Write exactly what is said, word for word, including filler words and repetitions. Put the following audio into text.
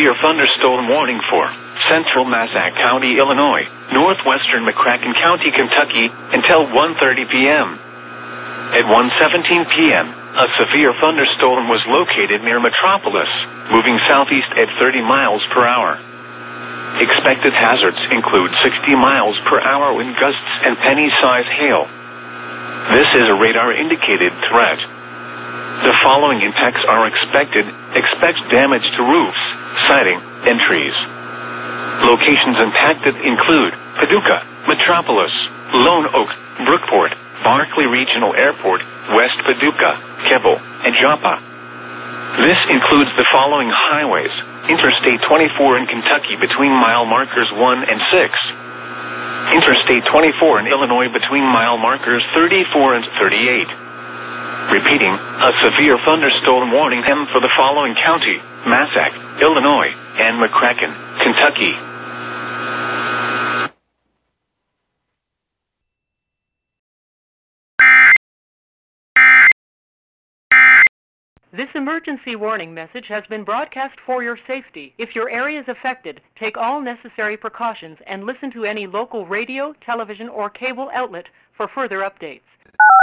severe thunderstorm warning for central Massac County, Illinois, northwestern McCracken County, Kentucky, until one thirty p.m. At one seventeen p.m., a severe thunderstorm was located near Metropolis, moving southeast at thirty miles per hour. Expected hazards include sixty miles per hour wind gusts and penny-sized hail. This is a radar-indicated threat. The following impacts are expected. Expect damage to roofs, siding, and trees. Locations impacted include Paducah, Metropolis, Lone Oak, Brookport, Barkley Regional Airport, West Paducah, Keble, and Joppa. This includes the following highways: Interstate twenty-four in Kentucky between mile markers one and six. Interstate twenty-four in Illinois between mile markers thirty-four and thirty-eight. Repeating, a severe thunderstorm warning for the following county: Massac, Illinois, and McCracken, Kentucky. This emergency warning message has been broadcast for your safety. If your area is affected, take all necessary precautions and listen to any local radio, television, or cable outlet for further updates.